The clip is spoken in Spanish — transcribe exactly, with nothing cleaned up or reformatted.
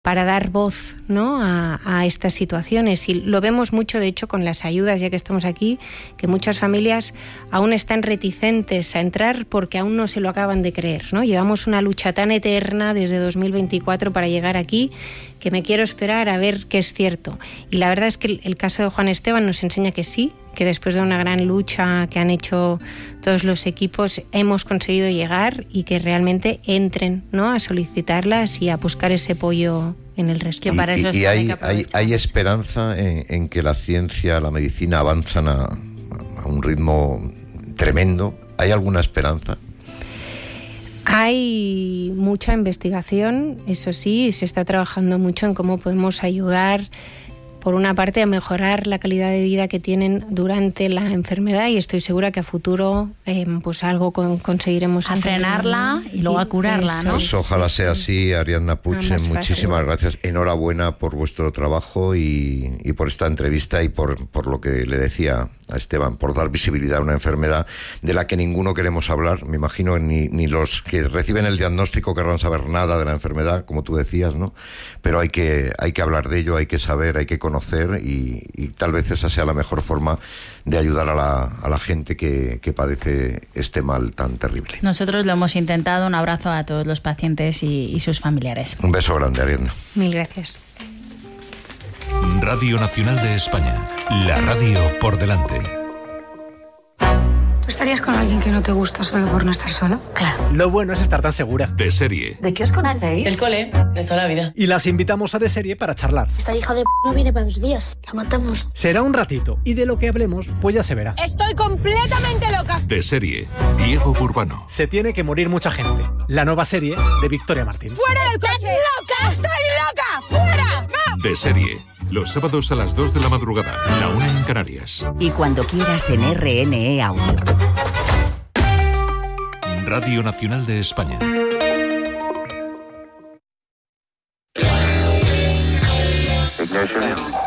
para dar voz, ¿no?, a, a estas situaciones. Y lo vemos mucho, de hecho, con las ayudas, ya que estamos aquí, que muchas familias aún están reticentes a entrar porque aún no se lo acaban de creer, ¿no? Llevamos una lucha tan eterna desde dos mil veinticuatro para llegar aquí, que me quiero esperar a ver qué es cierto. Y la verdad es que el, el caso de Juan Esteban nos enseña que sí, que después de una gran lucha que han hecho todos los equipos, hemos conseguido llegar y que realmente entren, ¿no?, a solicitarlas y a buscar ese apoyo en el resto. Y, para eso y, y hay, hay, hay esperanza en, en que la ciencia, la medicina avanzan a, a un ritmo tremendo. ¿Hay alguna esperanza? Hay mucha investigación, eso sí, se está trabajando mucho en cómo podemos ayudar, por una parte, a mejorar la calidad de vida que tienen durante la enfermedad, y estoy segura que a futuro eh, pues algo con, conseguiremos a frenarla y luego a curarla, ¿no? Pues ojalá sea así. Ariadna Puig, muchísimas gracias, enhorabuena por vuestro trabajo y, y por esta entrevista y por, por lo que le decía a Esteban, por dar visibilidad a una enfermedad de la que ninguno queremos hablar. Me imagino ni, ni los que reciben el diagnóstico querrán saber nada de la enfermedad, como tú decías, ¿no? Pero hay que, hay que hablar de ello, hay que saber, hay que conocer y, y tal vez esa sea la mejor forma de ayudar a la, a la gente que, que padece este mal tan terrible. Nosotros lo hemos intentado. Un abrazo a todos los pacientes y, y sus familiares. Un beso grande, Ariadna. Mil gracias. Radio Nacional de España, la radio por delante. ¿Tú estarías con alguien que no te gusta solo por no estar solo? Claro. Lo bueno es estar tan segura. De Serie. ¿De qué os conocéis? El cole, de toda la vida. Y las invitamos a De Serie para charlar. Esta hija de p*** no viene para dos días. La matamos. Será un ratito y de lo que hablemos, pues ya se verá. Estoy completamente loca. De Serie, Diego Burbano. Se tiene que morir mucha gente. La nueva serie de Victoria Martín. ¡Fuera del coche! ¡Estás loca! ¡Estoy loca! ¡Fuera! ¡No! De Serie. Los sábados a las dos de la madrugada, la una en Canarias. Y cuando quieras en R N E Audio. Radio Nacional de España. Ignition.